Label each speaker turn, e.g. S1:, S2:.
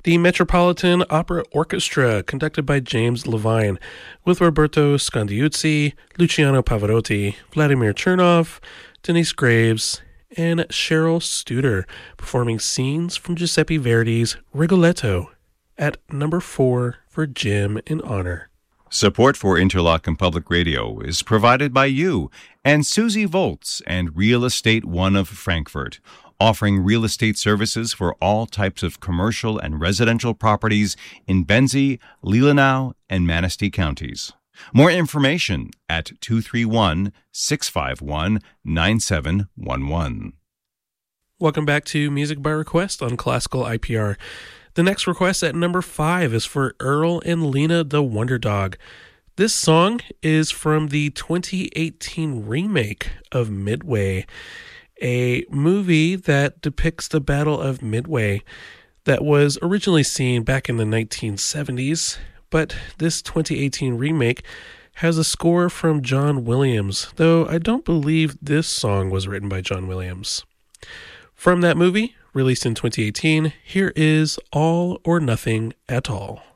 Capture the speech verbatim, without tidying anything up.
S1: The Metropolitan Opera Orchestra, conducted by James Levine, with Roberto Scandiuzzi, Luciano Pavarotti, Vladimir Chernov, Denise Graves, and Cheryl Studer, performing scenes from Giuseppe Verdi's Rigoletto at number four for Jim in Honor.
S2: Support for Interlochen Public Radio is provided by you and Susie Volz and Real Estate One of Frankfurt, offering real estate services for all types of commercial and residential properties in Benzie, Leelanau, and Manistee counties. More information at two three one, six five one, nine seven one one.
S1: Welcome back to Music by Request on Classical I P R. The next request at number five is for Earl and Lena the Wonder Dog. This song is from the twenty eighteen remake of Midway, a movie that depicts the Battle of Midway that was originally seen back in the nineteen seventies, but this twenty eighteen remake has a score from John Williams, though I don't believe this song was written by John Williams. From that movie, released in twenty eighteen, here is All or Nothing at All.